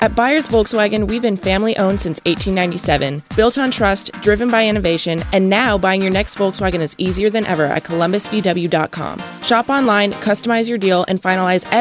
At Byers Volkswagen, we've been family-owned since 1897, built on trust, driven by innovation, and now buying your next Volkswagen is easier than ever at columbusvw.com. Shop online, customize your deal, and finalize